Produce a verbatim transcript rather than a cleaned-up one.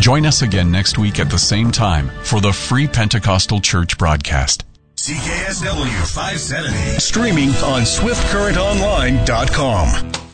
Join us again next week at the same time for the Free Pentecostal Church broadcast. C K S W five seventy. Streaming on swift current online dot com.